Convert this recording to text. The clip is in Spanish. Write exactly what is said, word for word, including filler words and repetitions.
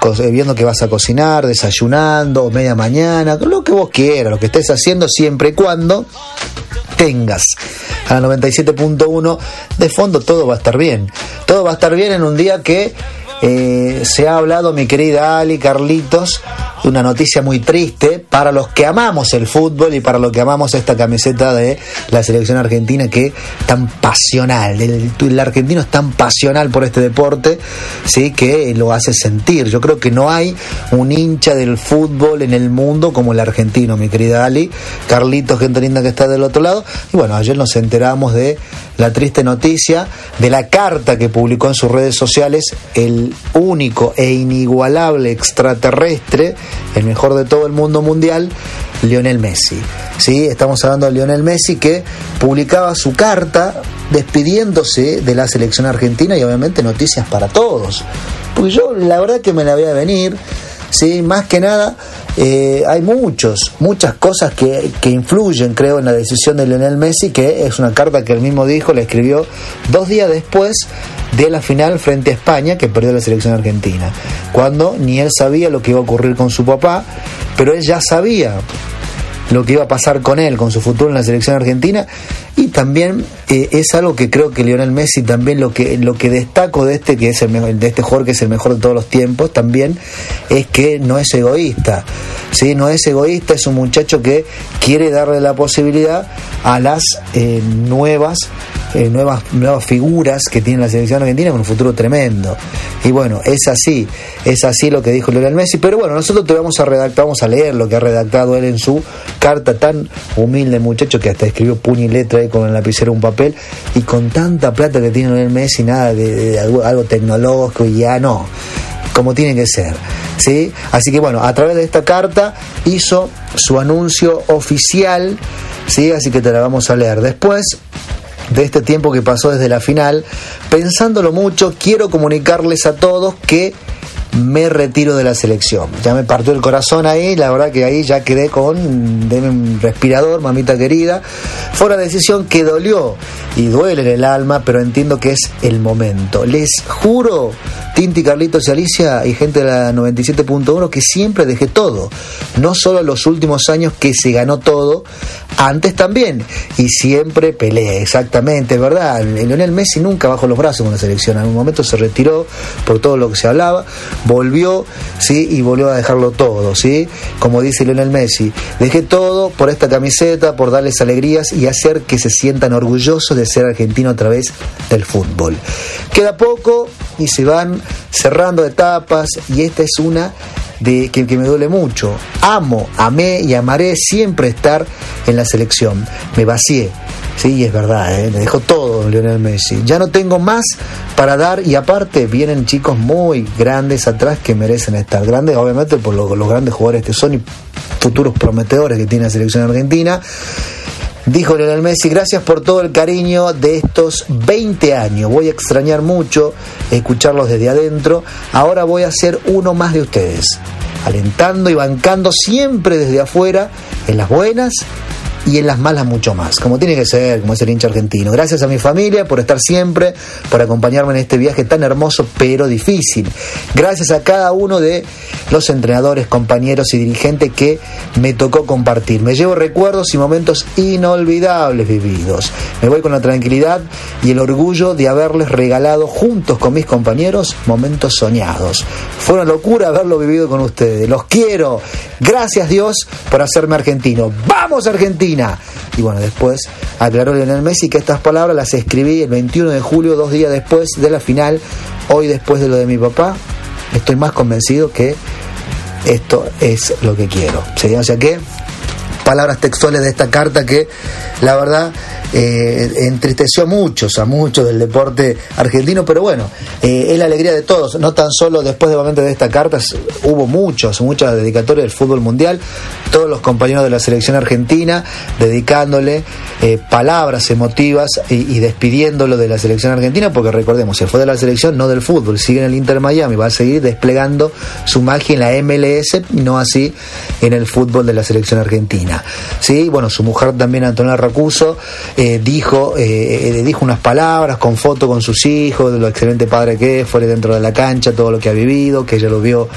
co- viendo que vas a cocinar, desayunando, o media mañana, lo que vos quieras, lo que estés haciendo, siempre y cuando tengas a la noventa y siete punto uno de fondo, todo va a estar bien. Todo va a estar bien en un día que eh, se ha hablado, mi querida Ali, Carlitos, de una noticia muy triste para los que amamos el fútbol y para los que amamos esta camiseta de la selección argentina, que tan pasional, el, el argentino es tan pasional por este deporte, sí, que lo hace sentir. Yo creo que no hay un hincha del fútbol en el mundo como el argentino, mi querida Ali, Carlitos, gente linda que está del otro lado. Y bueno, ayer nos enteramos de la triste noticia de la carta que publicó en sus redes sociales el único e inigualable extraterrestre, el mejor de todo el mundo mundial, Lionel Messi. ¿Sí? Estamos hablando de Lionel Messi, que publicaba su carta despidiéndose de la selección argentina, y obviamente noticias para todos. Porque yo la verdad que me la voy a venir, ¿sí? Más que nada, eh, hay muchos, muchas cosas que, que influyen, creo, en la decisión de Lionel Messi, que es una carta que él mismo dijo, la escribió dos días después de la final frente a España, que perdió la selección argentina, cuando ni él sabía lo que iba a ocurrir con su papá, pero él ya sabía lo que iba a pasar con él, con su futuro en la selección argentina. Y también eh, es algo que creo que Lionel Messi también, lo que lo que destaco de este que es el mejor, de este jugador que es el mejor de todos los tiempos, también es que no es egoísta, ¿sí? No es egoísta, es un muchacho que quiere darle la posibilidad a las eh, nuevas eh, nuevas nuevas figuras que tiene la selección argentina con un futuro tremendo. Y bueno, es así, es así lo que dijo Lionel Messi. Pero bueno, nosotros te vamos a redactar, vamos a leer lo que ha redactado él en su carta, tan humilde muchacho, que hasta escribió puño y letra ahí con el lapicero, un papel, y con tanta plata que tiene Lionel Messi, nada de, de algo, algo tecnológico, y ya no, como tiene que ser, ¿sí? Así que bueno, a través de esta carta hizo su anuncio oficial, ¿sí? Así que te la vamos a leer. Después de este tiempo que pasó desde la final, pensándolo mucho, quiero comunicarles a todos que me retiro de la selección. Ya me partió el corazón ahí, la verdad que ahí ya quedé con deme un respirador, mamita querida. Fue una decisión que dolió y duele en el alma, pero entiendo que es el momento. Les juro, Tinti, Carlitos y Alicia y gente de la noventa y siete punto uno, que siempre dejé todo. No solo los últimos años que se ganó todo, antes también. Y siempre peleé, exactamente, ¿verdad? Lionel Messi nunca bajó los brazos con la selección. En un momento se retiró por todo lo que se hablaba, volvió, ¿sí? Y volvió a dejarlo todo, ¿sí? Como dice Lionel Messi, dejé todo por esta camiseta, por darles alegrías y hacer que se sientan orgullosos de ser argentino a través del fútbol. Queda poco y se van cerrando etapas, y esta es una de que, que me duele mucho. Amo, amé y amaré siempre estar en la selección. Me vacié, sí, y es verdad, ¿eh? Me dejó todo Lionel Messi. Ya no tengo más para dar, y aparte vienen chicos muy grandes atrás que merecen estar. Grandes, obviamente, por lo, los grandes jugadores que son y futuros prometedores que tiene la selección argentina. Dijo Lionel Messi, gracias por todo el cariño de estos veinte años. Voy a extrañar mucho escucharlos desde adentro. Ahora voy a ser uno más de ustedes, alentando y bancando siempre desde afuera, en las buenas y en las malas mucho más, como tiene que ser, como es el hincha argentino. Gracias a mi familia por estar siempre, por acompañarme en este viaje tan hermoso pero difícil. Gracias a cada uno de los entrenadores, compañeros y dirigentes que me tocó compartir. Me llevo recuerdos y momentos inolvidables vividos. Me voy con la tranquilidad y el orgullo de haberles regalado juntos con mis compañeros momentos soñados. Fue una locura haberlo vivido con ustedes. Los quiero. Gracias, Dios, por hacerme argentino. ¡Vamos, Argentina! Y bueno, después aclaró Lionel Messi que estas palabras las escribí el veintiuno de julio, dos días después de la final. Hoy, después de lo de mi papá, estoy más convencido que esto es lo que quiero. ¿Sí? O sea que, palabras textuales de esta carta que, la verdad, eh, entristeció a muchos, a muchos del deporte argentino, pero bueno, eh, es la alegría de todos. No tan solo después de momento de esta carta, hubo muchos, muchas dedicatorias del fútbol mundial, todos los compañeros de la selección argentina dedicándole eh, palabras emotivas y, y despidiéndolo de la selección argentina, porque recordemos, se fue de la selección, no del fútbol, sigue en el Inter Miami, va a seguir desplegando su magia en la M L S, y no así en el fútbol de la selección argentina. Sí, bueno, su mujer también, Antonella Racuso, eh, dijo eh, dijo unas palabras con foto con sus hijos, de lo excelente padre que es, fuera y dentro de la cancha, todo lo que ha vivido, que ella lo vio